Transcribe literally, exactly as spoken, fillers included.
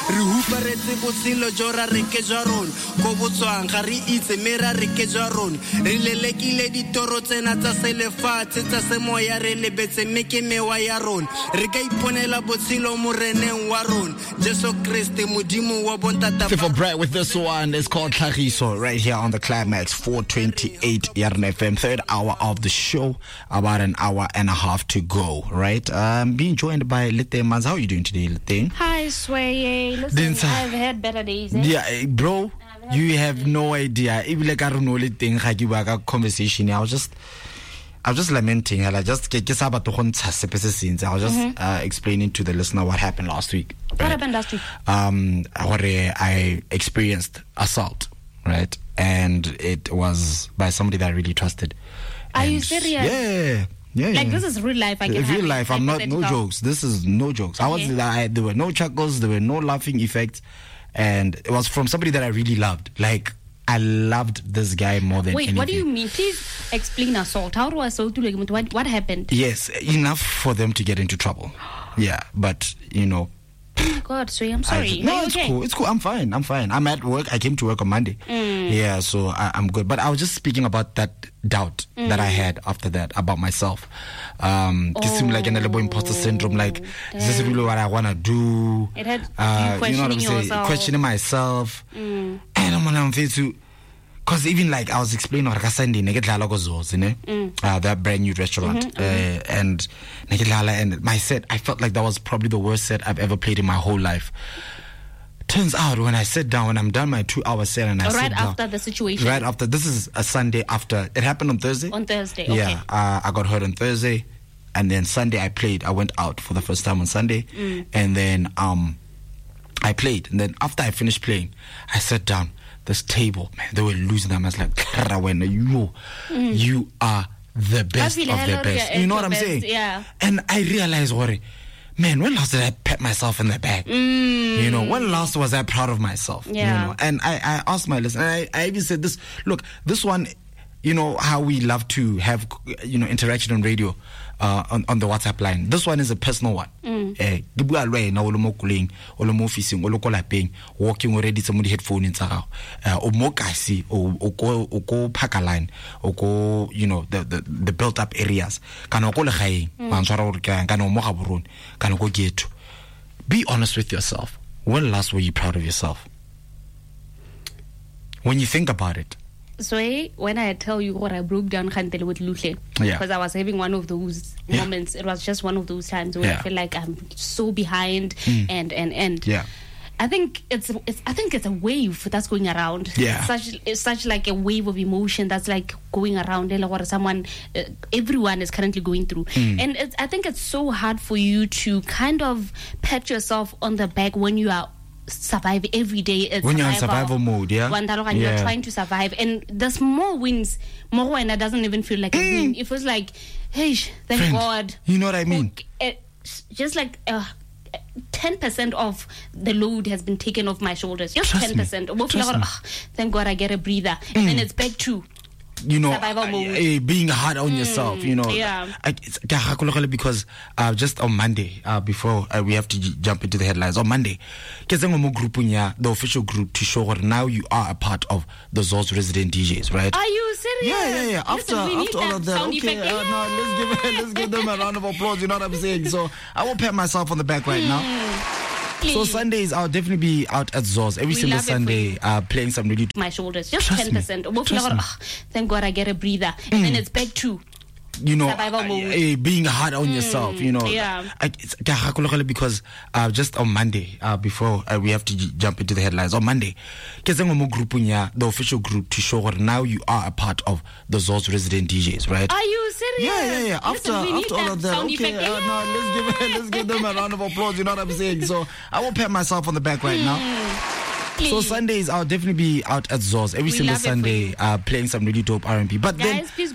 re huparetse botshelo jo ra re ke jwa rona go botswang ga re itse me ra re ke jwa rona re lelekile ditoro tsena tsa selefatshe tsa semoya re lebetse me ke mewa ya rona re ka iponela botshelo moreneng wa rona Jesu Kriste modimo wa bontata for break with this one is called Tlhagiso right here on the Climax four twenty-eight Yarn F M, third hour of the show, about an hour and a half to go, right? Um, being joined by Lete Maz. How are you doing today, Lete? Hi, Sway. Listen, I've had better days. Eh? Yeah, bro, you have no idea. Even like I don't know Lete conversation. I was just I was just lamenting. I just I was just mm-hmm. uh, explaining to the listener what happened last week. Right? What happened last week? Um, where I experienced assault, right? And it was by somebody that I really trusted. Are and you serious? Yeah. Yeah, like yeah. this is real life. I can real have life. I'm not no jokes. This is no jokes. Okay. I was I, there were no chuckles. There were no laughing effects, and it was from somebody that I really loved. Like I loved this guy more than Wait, anything. What do you mean? Please explain assault. How do assault do? Like, what what happened? Yes, enough for them to get into trouble. Yeah, but you know. Oh my God, sorry, I'm sorry. I, no, it's okay? cool. It's cool. I'm fine. I'm fine. I'm at work. I came to work on Monday. Mm. Yeah, so I, I'm good. But I was just speaking about that doubt mm. that I had after that about myself. Um, oh, it seemed like an elbow imposter syndrome. Like, damn. Is this really what I want to do? It had uh, you questioning you know what I'm saying? yourself. Questioning myself. Mm. And I'm on to. Because even like I was explaining, mm. uh, that brand new restaurant, mm-hmm, uh, mm-hmm. and and my set, I felt like that was probably the worst set I've ever played in my whole life. Turns out when I sit down, when I'm done my two-hour set, and I right sit after down, the situation, right after this is a Sunday after it happened on Thursday. On Thursday, okay. Yeah, uh, I got hurt on Thursday, and then Sunday I played. I went out for the first time on Sunday, mm. and then um, I played, and then after I finished playing, I sat down. This table, man, they were losing them. I was like, Rawena, you, mm. you are the best of the best. You know what I'm best, saying? Yeah. And I realized, worry, man, when last did I pat myself in the back? Mm. You know, when last was I proud of myself? Yeah. You know, and I, I asked my listener, and I, I even said this. Look, this one, you know how we love to have, you know, interaction on radio. Uh, on, on the WhatsApp line. This one is a personal one. Eh, walking already somebody headphone in Sarah. Or more kasi or go or go pack a line or go, you know, the the, the built up areas. Can go le gae, manswara can can mo gaborone, can go get. Be honest with yourself. When last were you proud of yourself? When you think about it. So when I tell you what I broke down Khantele with Luhle, yeah. because I was having one of those yeah. moments. It was just one of those times where yeah. I feel like I'm so behind mm. and and and. Yeah. I think it's, it's I think it's a wave that's going around. Yeah. It's such it's such like a wave of emotion that's like going around. Like someone, uh, everyone is currently going through, mm. and it's, I think it's so hard for you to kind of pat yourself on the back when you are. Survive every day. It's when you're in survival mode, yeah. And yeah. you're trying to survive, and the small wins, more when it doesn't even feel like a mm. win. It feels like, hey, thank Friend, God. You know what I mean? Uh, just like uh, ten percent of the load has been taken off my shoulders. Just ten percent. Oh, thank God I get a breather, mm. and then it's back to. You know, uh, being hard on mm, yourself, you know. Yeah. I, it's, because uh, just on Monday, uh, before uh, we have to j- jump into the headlines, on Monday, the official group to show that now you are a part of the Zos resident D Js, right? Are you serious? Yeah, yeah, yeah. After, Listen, after all of that, okay, uh, no, let's give let's give them a round of applause. You know what I'm saying? So I will pat myself on the back right mm. now. Please. So Sundays, I'll definitely be out at Zos every we single Sunday, uh, playing some really. My shoulders, just Trust ten percent. Oh, thank God I get a breather, mm. and then it's back to. You know, survival mode. Uh, being hard on mm, yourself, you know. Yeah. I, it's, because uh, just on Monday, uh, before uh, we have to j- jump into the headlines, on Monday, the official group to show that now you are a part of the Zos resident D Js, right? Are you serious? Yeah, yeah, yeah. After, Listen, after all of that, okay, uh, yeah. no, let's give let's give them a round of applause. You know what I'm saying? So I will pat myself on the back right mm. now. Please. So Sundays, I'll definitely be out at Zos every we single Sunday, uh, playing some really dope R and B. But Guys, then. Please